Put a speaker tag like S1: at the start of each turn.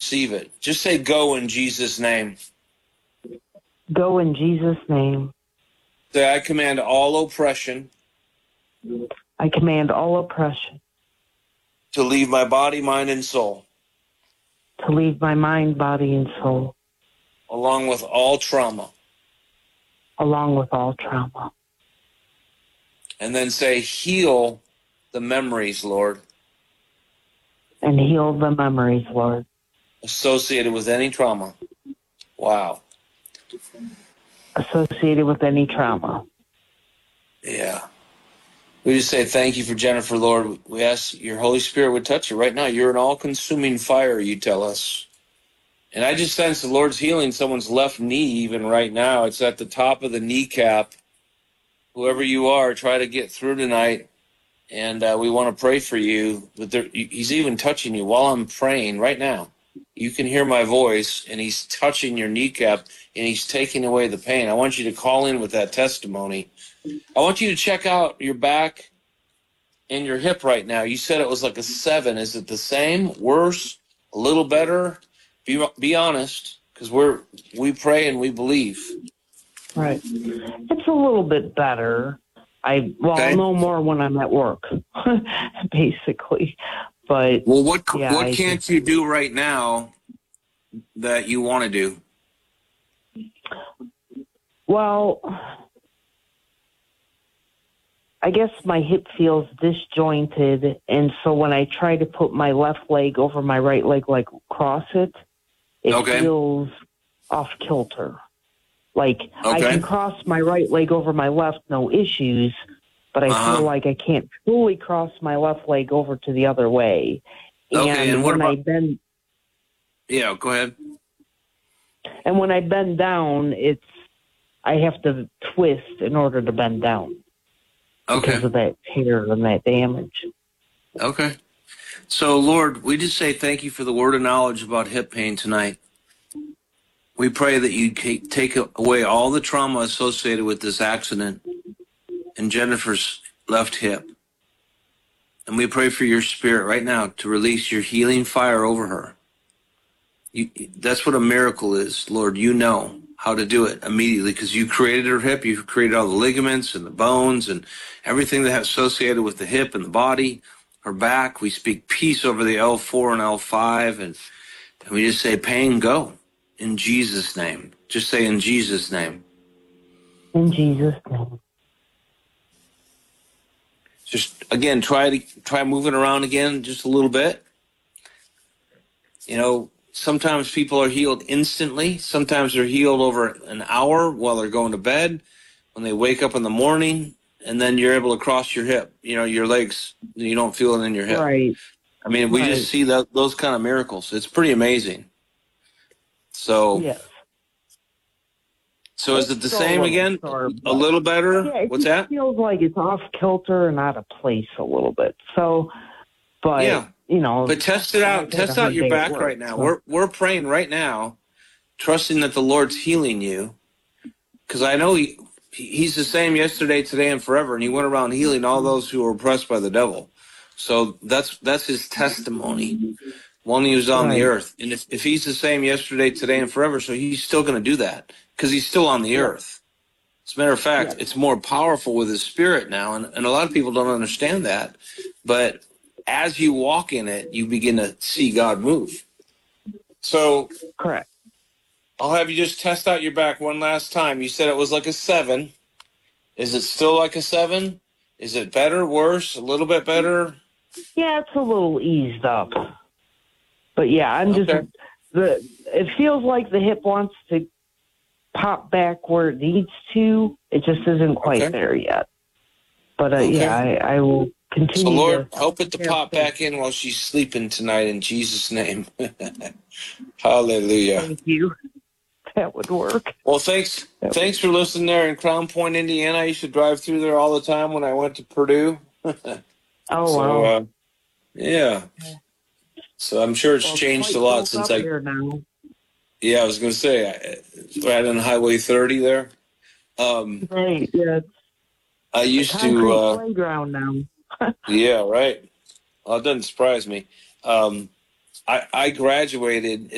S1: receive it. Just say go in Jesus' name.
S2: Go in Jesus' name.
S1: Say, I command all oppression
S2: I command all oppression
S1: to leave my body, mind, and soul,
S2: to leave my mind, body, and soul,
S1: along with all trauma.
S2: along with all trauma.
S1: And then say, heal the memories, Lord,
S2: And heal the memories, Lord.
S1: associated with any trauma. Wow.
S2: Associated with any trauma.
S1: Yeah. We just say thank you for Jennifer, Lord. We ask your Holy Spirit would touch her right now. You're an all-consuming fire, you tell us. And I just sense the Lord's healing someone's left knee even right now. It's at the top of the kneecap. Whoever you are, try to get through tonight. And we want to pray for you. But he's even touching you while I'm praying right now. You can hear my voice, and he's touching your kneecap, and he's taking away the pain. I want you to call in with that testimony. I want you to check out your back and your hip right now. You said it was like a 7. Is it the same, worse, a little better? Be honest, because we pray and we believe.
S2: Right. It's a little bit better.
S1: Okay.
S2: I'll know more when I'm at work, basically. But
S1: well, what can't you do right now that you want to do?
S2: Well, I guess my hip feels disjointed, and so when I try to put my left leg over my right leg, like cross it, it feels off kilter. Like I can cross my right leg over my left, no issues, but I feel like I can't fully cross my left leg over to the other way.
S1: And what
S2: when
S1: about,
S2: I bend,
S1: yeah, go ahead.
S2: And when I bend down, I have to twist in order to bend down. Because of that tear and that damage.
S1: Okay. So, Lord, we just say thank you for the word of knowledge about hip pain tonight. We pray that you take away all the trauma associated with this accident in Jennifer's left hip. And we pray for your spirit right now to release your healing fire over her. That's what a miracle is, Lord. You know how to do it immediately because you created her hip. You created all the ligaments and the bones and everything that has associated with the hip and the body, her back. We speak peace over the L4 and L5, and we just say, pain, go. In Jesus' name. Just say, in Jesus' name.
S2: In Jesus' name.
S1: Just, again, try moving around again just a little bit. You know, sometimes people are healed instantly. Sometimes they're healed over an hour while they're going to bed, when they wake up in the morning, and then you're able to cross your hip, your legs. You don't feel it in your hip.
S2: Right.
S1: I mean, we just see those kind of miracles. It's pretty amazing. So,
S2: yes.
S1: So is it the same again? A little better?
S2: Yeah,
S1: What's that?
S2: It feels like it's off kilter and out of place a little bit. So, but,
S1: But test it out. Test out your back right now. So. We're praying right now, trusting that the Lord's healing you. Because I know he's the same yesterday, today, and forever. And he went around healing all those who were oppressed by the devil. So that's his testimony when he was on the earth. And if he's the same yesterday, today, and forever, so he's still going to do that because he's still on the earth. As a matter of fact, it's more powerful with his spirit now. And a lot of people don't understand that. But as you walk in it, you begin to see God move. So
S2: correct.
S1: I'll have you just test out your back one last time. You said it was like a 7. Is it still like a 7? Is it better, worse, a little bit better?
S2: Yeah, it's a little eased up. But yeah, I'm just, it feels like the hip wants to pop back where it needs to. It just isn't quite there yet. But I will continue.
S1: So Lord, help it to pop back in while she's sleeping tonight in Jesus' name. Hallelujah.
S2: Thank you. That would work.
S1: Well, thanks for listening there in Crown Point, Indiana. I used to drive through there all the time when I went to Purdue.
S2: Wow.
S1: Yeah. So I'm sure it's changed a lot since I. Yeah, I was going to say, right on Highway 30 there.
S2: Right. Yeah.
S1: I used to.
S2: Playground now.
S1: Yeah. Right. Well, it doesn't surprise me. I graduated